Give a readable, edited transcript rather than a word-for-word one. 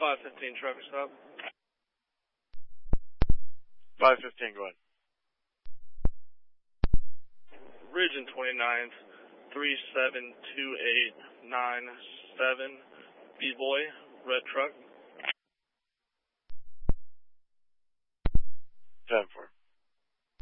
515 traffic stop. 515, go ahead. Region 29th, 372897, B-Boy, red truck. 10-4.